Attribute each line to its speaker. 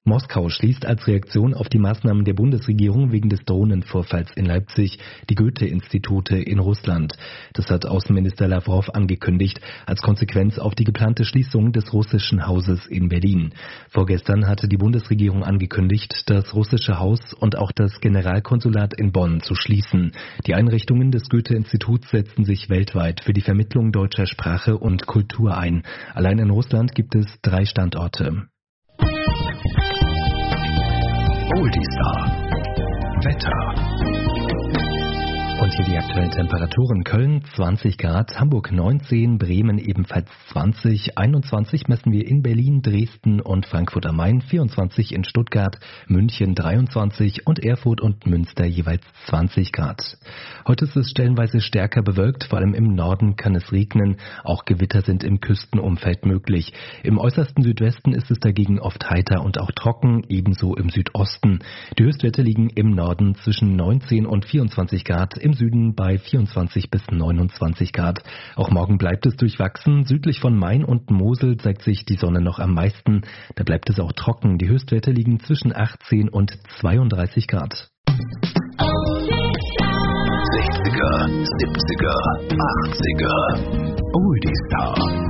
Speaker 1: Moskau schließt als Reaktion auf die Maßnahmen der Bundesregierung wegen des Drohnenvorfalls in Leipzig die Goethe-Institute in Russland. Das hat Außenminister Lawrow angekündigt, als Konsequenz auf die geplante Schließung des russischen Hauses in Berlin. Vorgestern hatte die Bundesregierung angekündigt, das russische Haus und auch das Generalkonsulat in Bonn zu schließen. Die Einrichtungen des Goethe-Instituts setzen sich weltweit für die Vermittlung deutscher Sprache und Kultur ein. Allein in Russland gibt es 3 Standorte.
Speaker 2: Oldistar. Wetter.
Speaker 1: Und hier die aktuellen Temperaturen. Köln 20 Grad, Hamburg 19, Bremen ebenfalls 20, 21 messen wir in Berlin, Dresden und Frankfurt am Main, 24 in Stuttgart, München 23 und Erfurt und Münster jeweils 20 Grad. Heute ist es stellenweise stärker bewölkt, vor allem im Norden kann es regnen, auch Gewitter sind im Küstenumfeld möglich. Im äußersten Südwesten ist es dagegen oft heiter und auch trocken, ebenso im Südosten. Die Höchstwerte liegen im Norden zwischen 19 und 24 Grad, im Süden bei 24 bis 29 Grad. Auch morgen bleibt es durchwachsen. Südlich von Main und Mosel zeigt sich die Sonne noch am meisten. Da bleibt es auch trocken. Die Höchstwerte liegen zwischen 18 und 32 Grad.
Speaker 2: 60er, 70er, 80er. Oldistar.